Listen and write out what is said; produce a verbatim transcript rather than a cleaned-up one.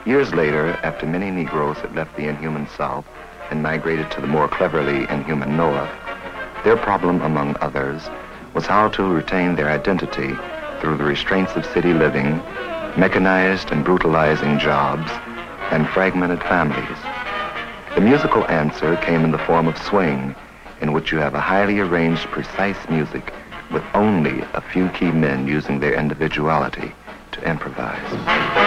Years later, after many Negroes had left the inhuman South and migrated to the more cleverly inhuman North, their problem, among others, was how to retain their identity through the restraints of city living, mechanized and brutalizing jobs, and fragmented families. The musical answer came in the form of swing, in which you have a highly arranged, precise music with only a few key men using their individuality to improvise.